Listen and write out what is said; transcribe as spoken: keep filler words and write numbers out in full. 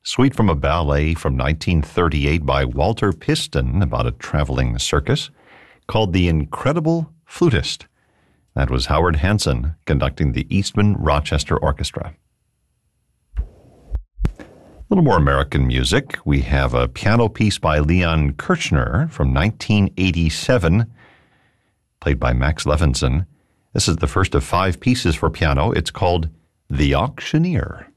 Suite from a ballet from nineteen thirty-eight by Walter Piston about a traveling circus called The Incredible Flutist. That was Howard Hanson conducting the Eastman Rochester Orchestra. A little more American music. We have a piano piece by Leon Kirchner from nineteen eighty-seven, played by Max Levinson. This is the first of five pieces for piano. It's called The Auctioneer.